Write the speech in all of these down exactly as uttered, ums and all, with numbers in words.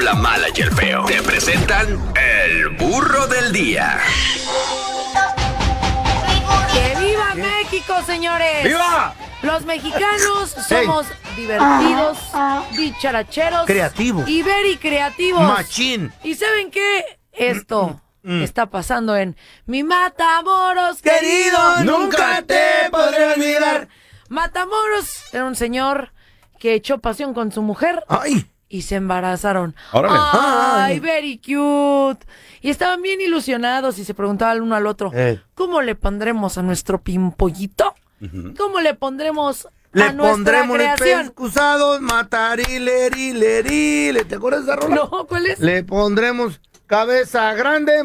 la mala y el feo. Te presentan el burro del día. ¡Que viva México, señores! ¡Viva! Los mexicanos somos hey. divertidos, dicharacheros, creativos y very creativos. Machín. ¿Y saben qué? Esto mm, mm. está pasando en Mi Matamoros querido, nunca te podré olvidar. Matamoros era un señor que echó pasión con su mujer. ¡Ay! Y se embarazaron. ¡Órale! ¡Ay, very cute! Y estaban bien ilusionados y se preguntaban el uno al otro, eh. ¿cómo le pondremos a nuestro pimpollito? Uh-huh. ¿Cómo le pondremos le a nuestra pondremos creación? Le excusados, matarilerile. ¿Te acuerdas de esa rola? No, ¿cuál es? Le pondremos cabeza grande,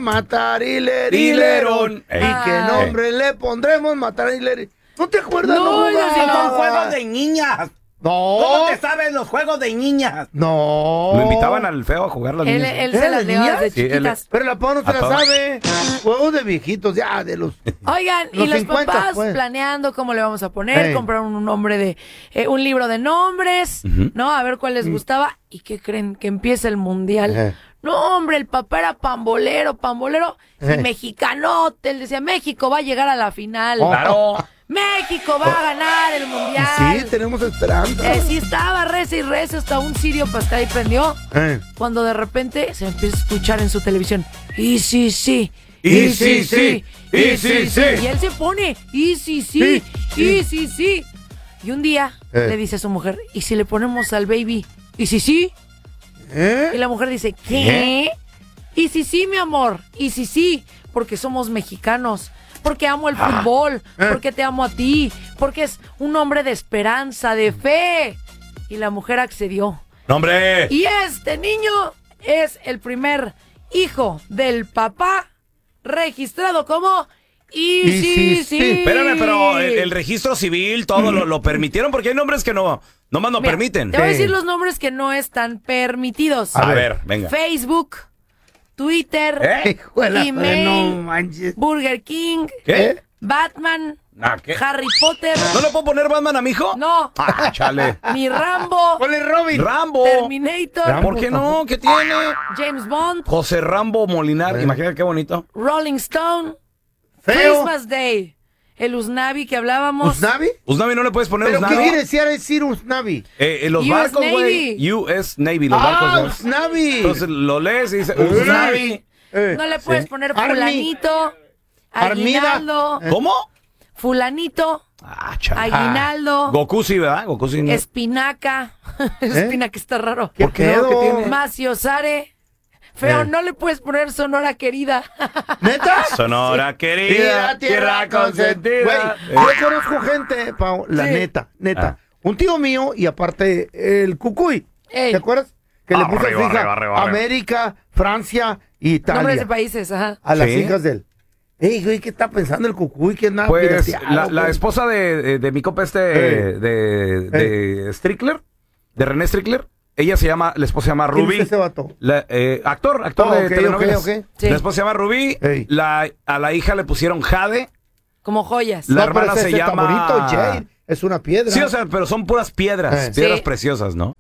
matarilerillerón. ¿Y qué nombre le pondremos? Matarilerillerón. ¿No te acuerdas? No, no, no, son juegos de niñas. No. ¿Cómo te sabes los juegos de niñas? No. Lo invitaban al feo a jugar las él, niñas. Él se las leía de chiquitas. Sí, él, pero la papá no se la sabe. Juegos de viejitos, ya, de los... Oigan, los y los cincuenta, papás pues. planeando cómo le vamos a poner, hey. compraron un nombre de... Eh, un libro de nombres, uh-huh. ¿no? A ver cuál les uh-huh. gustaba. ¿Y qué creen? Que empieza el mundial. Uh-huh. No, hombre, el papá era pambolero, pambolero uh-huh. y mexicanote. Él decía, México va a llegar a la final. Oh. Claro. México va a ganar el mundial. Sí, tenemos esperanza. Eh, sí, estaba reza y reza, hasta un sirio pastel ahí prendió. Eh. Cuando de repente se empieza a escuchar en su televisión. Y sí, sí. Y sí, sí. Y sí, sí. Y él se pone. Y sí, sí. Y sí, sí. Y un día eh. le dice a su mujer, ¿y si le ponemos al baby? ¿Y sí, sí? ¿Eh? Y la mujer dice, ¿qué? ¿Eh? Y sí, sí, mi amor. Y sí, sí. Porque somos mexicanos. Porque amo el ah, fútbol, eh. porque te amo a ti, porque es un hombre de esperanza, de fe. Y la mujer accedió. ¡Hombre! Y este niño es el primer hijo del papá registrado como Y, y sí, sí, sí. Espérame, pero el, el registro civil, todo lo, lo permitieron, porque hay nombres que no, nomás no Mira, permiten. Te voy a decir los nombres que no están permitidos. A, a ver, venga. Facebook, Twitter, ¿Eh? email, no Burger King, ¿qué? Batman, ¿Ah, qué? Harry Potter. ¿No le puedo poner Batman a mi hijo? No. Ah, chale. Ni Rambo. ¿Cuál es Robin? Rambo. Terminator. Rambo. ¿Por qué no? ¿Qué tiene? James Bond. José Rambo Molinar. Bueno. Imagínate qué bonito. Rolling Stone. Feo. Christmas Day. El Usnavi que hablábamos. ¿Usnavi? ¿Usnavi no le puedes poner ¿Pero Usnavi? qué quiere decir, decir Usnavi? Eh, eh, los U S barcos, güey. U S Navy, los ah, barcos. ¿no? Usnavi. Entonces lo lees y dice Usnavi. Eh, no le puedes sí. poner fulanito, aguinaldo. Eh. ¿Cómo? Fulanito, ah, chaval. aguinaldo. Goku sí, ¿verdad? Goku sí. ¿no? Espinaca. ¿Eh? Espinaca está raro. ¿Qué pedo? ¿Qué tiene? Maciosare. Feo, eh. no le puedes poner Sonora Querida. ¿Neta? Sonora Querida, tierra consentida. Güey, yo conozco gente, Pau, la sí. neta, neta. Ah. Un tío mío y aparte el Cucuy. Ey. ¿Te acuerdas? Que ah, le puso arriba, a su hija arriba, arriba, América, Francia y Italia. Nombres de países, ajá. A las ¿Sí? hijas de él. Ey, güey, ¿qué está pensando el Cucuy? ¿Qué nada? Pues la, la esposa de, de, de mi copa este, eh. de, de eh. Strickler, de René Strickler, ella se llama, la esposa se llama Rubí. ¿Quién es ese vato? La, eh, actor, actor oh, de okay, telenovelas. Okay, okay. Sí. La esposa se llama Rubí, la, a la hija le pusieron Jade. Como joyas. La no, hermana se llama... bonito, Jade. Es una piedra. Sí, o sea, pero son puras piedras, eh. piedras sí. preciosas, ¿no?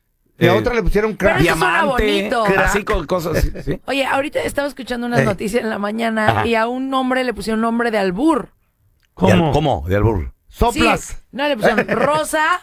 Y a eh, otra le pusieron crack. Diamante, crack. así con cosas. ¿sí? Oye, ahorita estaba escuchando unas eh. noticias en la mañana Ajá. y a un hombre le pusieron nombre de albur. ¿Cómo? ¿De, ¿Cómo? ¿De albur? Soplas. Sí. No, le pusieron Rosa.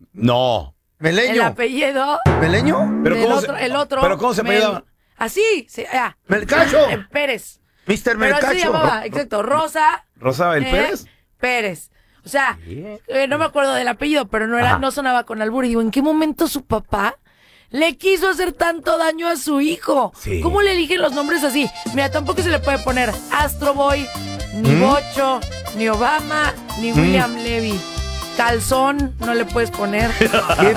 No. Meleño. El apellido. ¿Meleño? ¿Pero el, cómo otro, se, el otro. ¿Pero cómo se apellidaba? Así, sí, ya. Melcacho. Eh, Pérez. mister Pero Melcacho. así se llamaba, exacto. Rosa. ¿Rosa el eh, Pérez? Pérez. O sea, eh, no me acuerdo del apellido, pero no era, no sonaba con albur. Y digo, ¿en qué momento su papá le quiso hacer tanto daño a su hijo? Sí. ¿Cómo le eligen los nombres así? Mira, tampoco se le puede poner Astro Boy, ni ¿Mm? Bocho, ni Obama, ni ¿Mm? William Levy. Calzón, no le puedes poner. ¿Qué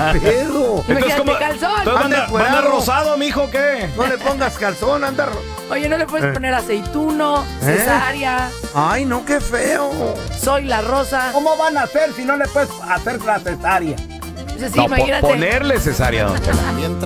pedo? Imagínate, ¿cómo? Calzón. ¿Manda, ¿Manda rosado, mijo, qué? No le pongas calzón, anda. Ro Oye, no le puedes eh. poner aceituno, ¿Eh? cesárea. Ay, no, qué feo. Soy la rosa. ¿Cómo van a hacer si no le puedes hacer la cesárea? Sí, no, imagínate. Ponerle cesárea, don Chela.